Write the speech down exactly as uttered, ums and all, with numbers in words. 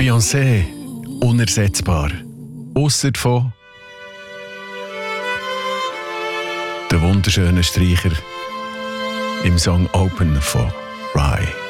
Beyoncé, unersetzbar. Ausser von der wunderschönen Streicher im Song Open for Rye.